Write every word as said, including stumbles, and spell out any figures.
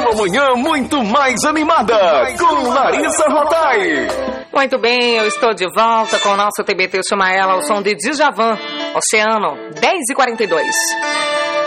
Uma manhã muito mais animada com Larissa Rotai. Muito bem, eu estou de volta com o nosso T B T Chama Ela, ao som de Djavan, Oceano, dez e quarenta e dois.